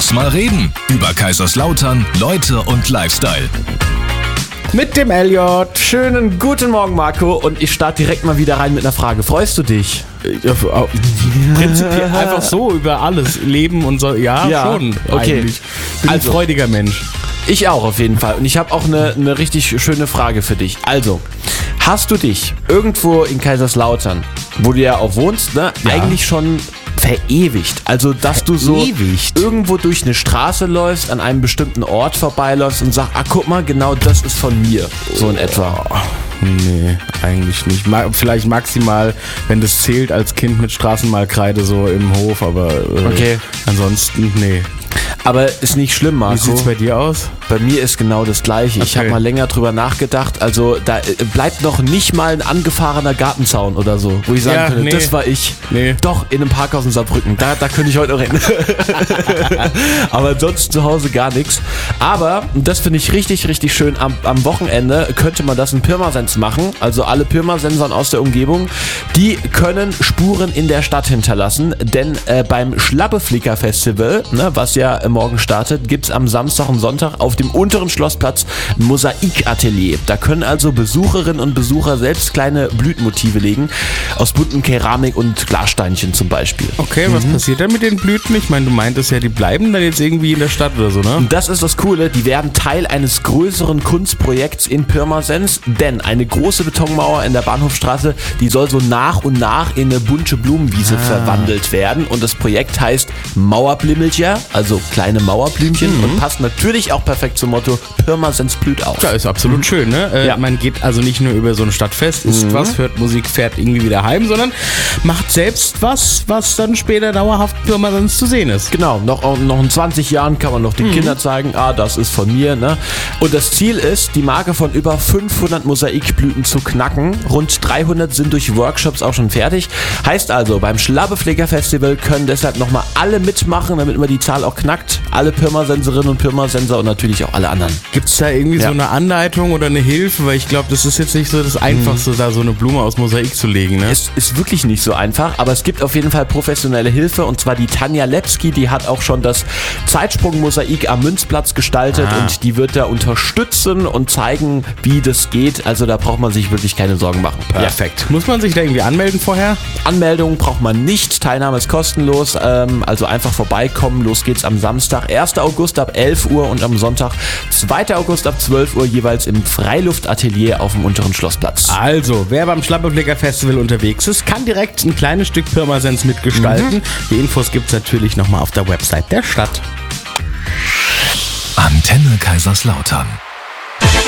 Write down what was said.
Lass mal reden über Kaiserslautern, Leute und Lifestyle. Mit dem Elliot. Schönen guten Morgen, Marco. Und ich starte direkt mal wieder rein mit einer Frage. Freust du dich? Prinzipiell einfach so über alles. Leben und so. Ja, schon. Okay. Eigentlich. Bin ein freudiger Mensch. Ich auch auf jeden Fall. Und ich habe auch eine richtig schöne Frage für dich. Also, hast du dich irgendwo in Kaiserslautern, wo du ja auch wohnst, ne, eigentlich schon verewigt? Also, dass du so irgendwo durch eine Straße läufst, an einem bestimmten Ort vorbeiläufst und sagst, guck mal, genau das ist von mir. So in etwa. Nee, eigentlich nicht. Vielleicht maximal, wenn das zählt, als Kind mit Straßenmalkreide so im Hof, aber ansonsten, nee. Aber ist nicht schlimm, Marco. Wie sieht's bei dir aus? Bei mir ist genau das Gleiche. Ich habe mal länger drüber nachgedacht. Also da bleibt noch nicht mal ein angefahrener Gartenzaun oder so, wo ich sagen könnte, das war ich. Nee. Doch, in einem Parkhaus in Saarbrücken. Da könnte ich heute noch rennen. Aber sonst zu Hause gar nichts. Aber, das finde ich richtig, richtig schön, am Wochenende könnte man das in Pirmasens machen. Also alle Pirmasensern aus der Umgebung, die können Spuren in der Stadt hinterlassen. Denn beim Schlabbeflicker-Festival, ne, was ja morgen startet, gibt es am Samstag und Sonntag auf dem unteren Schlossplatz ein Mosaikatelier. Da können also Besucherinnen und Besucher selbst kleine Blütenmotive legen, aus bunten Keramik und Glassteinchen zum Beispiel. Okay, was passiert dann mit den Blüten? Ich meine, du meintest ja, die bleiben dann jetzt irgendwie in der Stadt oder so, ne? Und das ist das Coole, die werden Teil eines größeren Kunstprojekts in Pirmasens, denn eine große Betonmauer in der Bahnhofstraße, die soll so nach und nach in eine bunte Blumenwiese verwandelt werden, und das Projekt heißt Mauerblimmelchen, also kleine Mauerblümchen, und passt natürlich auch perfekt zum Motto Pirmasens blüht auf. Ja, ist absolut schön, ne? Man geht also nicht nur über so ein Stadtfest, isst was, hört Musik, fährt irgendwie wieder heim, sondern macht selbst was dann später dauerhaft Pirmasens zu sehen ist. Genau, noch in 20 Jahren kann man noch den Kindern zeigen, das ist von mir, ne? Und das Ziel ist, die Marke von über 500 Mosaikblüten zu knacken. Rund 300 sind durch Workshops auch schon fertig. Heißt also, beim Schlabbeflicker-Festival können deshalb nochmal alle mitmachen, damit man die Zahl auch knackt. Alle Pirmasenserinnen und Pirmasenser und natürlich auch alle anderen. Gibt's da irgendwie so eine Anleitung oder eine Hilfe? Weil ich glaube, das ist jetzt nicht so das Einfachste, da so eine Blume aus Mosaik zu legen, ne? Es ist wirklich nicht so einfach, aber es gibt auf jeden Fall professionelle Hilfe, und zwar die Tanja Lepski, die hat auch schon das Zeitsprung-Mosaik am Münzplatz gestaltet und die wird da unterstützen und zeigen, wie das geht. Also da braucht man sich wirklich keine Sorgen machen. Perfekt. Muss man sich da irgendwie anmelden vorher? Anmeldung braucht man nicht, Teilnahme ist kostenlos, also einfach vorbeikommen. Los geht's am Samstag, 1. August ab 11 Uhr und am Sonntag, 2. August ab 12 Uhr, jeweils im Freiluftatelier auf dem unteren Schlossplatz. Also, wer beim Schlabbeflicker-Festival unterwegs ist, kann direkt ein kleines Stück Pirmasens mitgestalten. Die Infos gibt's natürlich nochmal auf der Website der Stadt. Antenne Kaiserslautern.